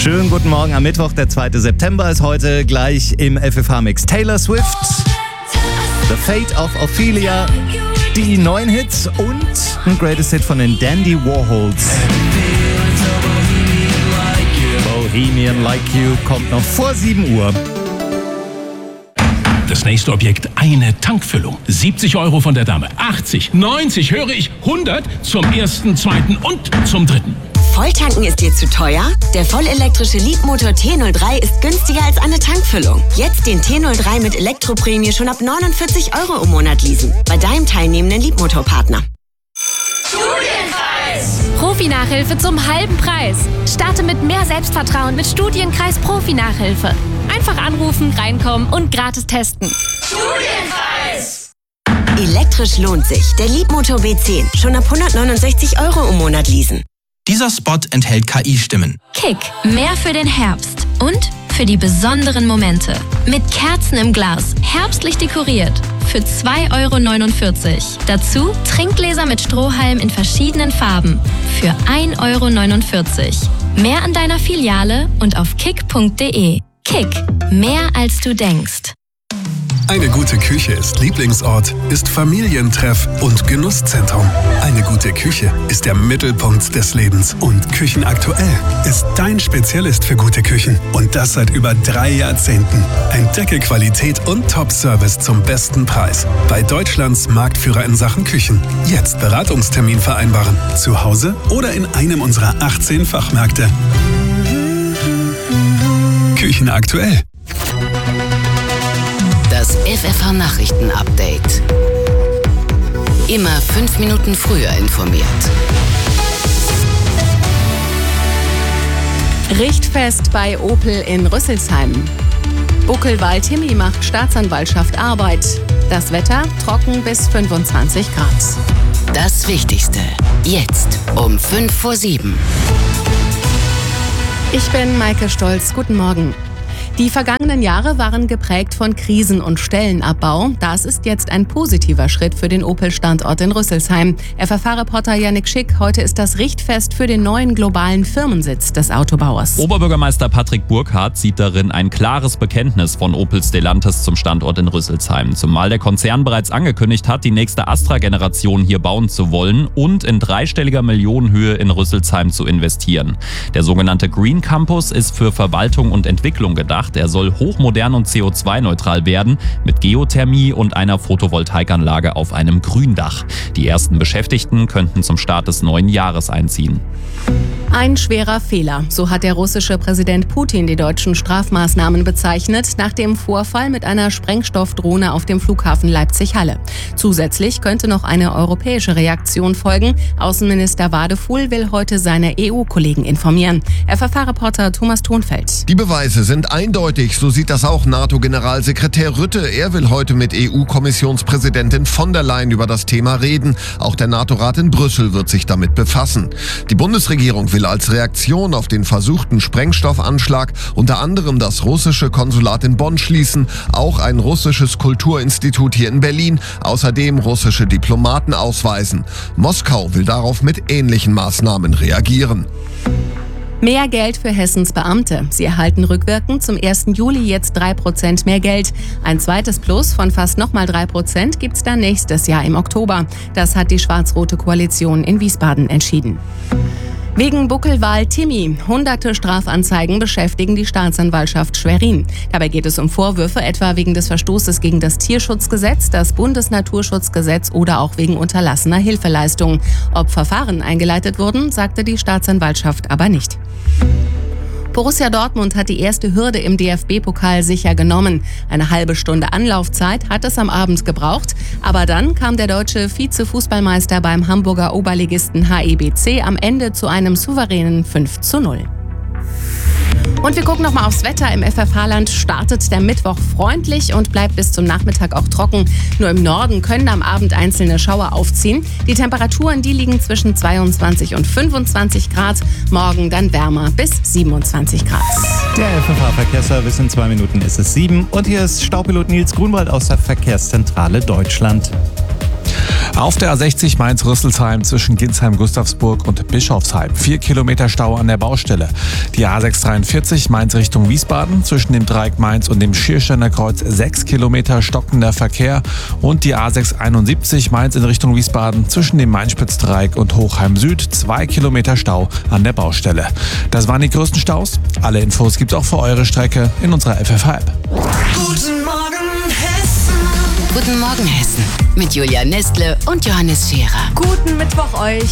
Schönen guten Morgen am Mittwoch, der 2. September ist heute, gleich im FFH-Mix Taylor Swift, The Fate of Ophelia, die neuen Hits und ein Greatest Hit von den Dandy Warhols. Bohemian Like You kommt noch vor 7 Uhr. Das nächste Objekt, eine Tankfüllung. 70 € von der Dame, 80, 90, höre ich, 100 zum ersten, zweiten und zum dritten. Volltanken ist dir zu teuer? Der vollelektrische Leapmotor T03 ist günstiger als eine Tankfüllung. Jetzt den T03 mit Elektroprämie schon ab 49 € im Monat leasen. Bei deinem teilnehmenden Leapmotor-Partner. Studienkreis! Profi-Nachhilfe zum halben Preis. Starte mit mehr Selbstvertrauen mit Studienkreis Profi-Nachhilfe. Einfach anrufen, reinkommen und gratis testen. Studienkreis! Elektrisch lohnt sich. Der Leapmotor B10. Schon ab 169 € im Monat leasen. Dieser Spot enthält KI-Stimmen. Kick, mehr für den Herbst und für die besonderen Momente. Mit Kerzen im Glas, herbstlich dekoriert. Für 2,49 €. Dazu Trinkgläser mit Strohhalm in verschiedenen Farben. Für 1,49 €. Mehr an deiner Filiale und auf kick.de. Kick, mehr als du denkst. Eine gute Küche ist Lieblingsort, ist Familientreff und Genusszentrum. Eine gute Küche ist der Mittelpunkt des Lebens. Und Küchenaktuell ist dein Spezialist für gute Küchen. Und das seit über 3 Jahrzehnten. Entdecke Qualität und Top-Service zum besten Preis. Bei Deutschlands Marktführer in Sachen Küchen. Jetzt Beratungstermin vereinbaren. Zu Hause oder in einem unserer 18 Fachmärkte. Küchenaktuell. Das FFH-Nachrichten-Update. Immer 5 Minuten früher informiert. Richtfest bei Opel in Rüsselsheim. Buckelwal Timmy macht Staatsanwaltschaft Arbeit. Das Wetter trocken bis 25 Grad. Das Wichtigste. Jetzt um 6:55. Ich bin Maike Stolz. Guten Morgen. Die vergangenen Jahre waren geprägt von Krisen und Stellenabbau. Das ist jetzt ein positiver Schritt für den Opel-Standort in Rüsselsheim. FFH-Reporter Yannick Schick, heute ist das Richtfest für den neuen globalen Firmensitz des Autobauers. Oberbürgermeister Patrick Burkhardt sieht darin ein klares Bekenntnis von Opel Stellantis zum Standort in Rüsselsheim. Zumal der Konzern bereits angekündigt hat, die nächste Astra-Generation hier bauen zu wollen und in dreistelliger Millionenhöhe in Rüsselsheim zu investieren. Der sogenannte Green Campus ist für Verwaltung und Entwicklung gedacht. Er soll hochmodern und CO2-neutral werden, mit Geothermie und einer Photovoltaikanlage auf einem Gründach. Die ersten Beschäftigten könnten zum Start des neuen Jahres einziehen. Ein schwerer Fehler, so hat der russische Präsident Putin die deutschen Strafmaßnahmen bezeichnet, nach dem Vorfall mit einer Sprengstoffdrohne auf dem Flughafen Leipzig-Halle. Zusätzlich könnte noch eine europäische Reaktion folgen. Außenminister Wadefuhl will heute seine EU-Kollegen informieren. FFH-Reporter Thomas Thonfeld. Die Beweise sind eindeutig, so sieht das auch NATO-Generalsekretär Rutte. Er will heute mit EU-Kommissionspräsidentin von der Leyen über das Thema reden. Auch der NATO-Rat in Brüssel wird sich damit befassen. Die Bundesregierung will als Reaktion auf den versuchten Sprengstoffanschlag unter anderem das russische Konsulat in Bonn schließen, auch ein russisches Kulturinstitut hier in Berlin, außerdem russische Diplomaten ausweisen. Moskau will darauf mit ähnlichen Maßnahmen reagieren. Mehr Geld für Hessens Beamte. Sie erhalten rückwirkend zum 1. Juli jetzt 3% mehr Geld. Ein zweites Plus von fast nochmal 3% gibt's dann nächstes Jahr im Oktober. Das hat die schwarz-rote Koalition in Wiesbaden entschieden. Wegen Buckelwal Timmy. Hunderte Strafanzeigen beschäftigen die Staatsanwaltschaft Schwerin. Dabei geht es um Vorwürfe etwa wegen des Verstoßes gegen das Tierschutzgesetz, das Bundesnaturschutzgesetz oder auch wegen unterlassener Hilfeleistung. Ob Verfahren eingeleitet wurden, sagte die Staatsanwaltschaft aber nicht. Borussia Dortmund hat die erste Hürde im DFB-Pokal sicher genommen. Eine halbe Stunde Anlaufzeit hat es am Abend gebraucht. Aber dann kam der deutsche Vize-Fußballmeister beim Hamburger Oberligisten HEBC am Ende zu einem souveränen 5:0. Und wir gucken nochmal aufs Wetter. Im FFH-Land startet der Mittwoch freundlich und bleibt bis zum Nachmittag auch trocken. Nur im Norden können am Abend einzelne Schauer aufziehen. Die Temperaturen, die liegen zwischen 22 und 25 Grad. Morgen dann wärmer bis 27 Grad. Der FFH-Verkehrsservice, in 2 Minuten ist es 7. Und hier ist Staupilot Nils Grunwald aus der Verkehrszentrale Deutschland. Auf der A60 Mainz-Rüsselsheim zwischen Ginsheim-Gustavsburg und Bischofsheim 4 Kilometer Stau an der Baustelle. Die A643 Mainz Richtung Wiesbaden zwischen dem Dreieck Mainz und dem Schiersteiner Kreuz 6 Kilometer stockender Verkehr. Und die A671 Mainz in Richtung Wiesbaden zwischen dem Mainspitzdreieck und Hochheim Süd 2 Kilometer Stau an der Baustelle. Das waren die größten Staus. Alle Infos gibt's auch für eure Strecke in unserer FFH-App. Guten Morgen Hessen. Guten Morgen Hessen. Mit Julia Nestle und Johannes Scherer. Guten Mittwoch euch.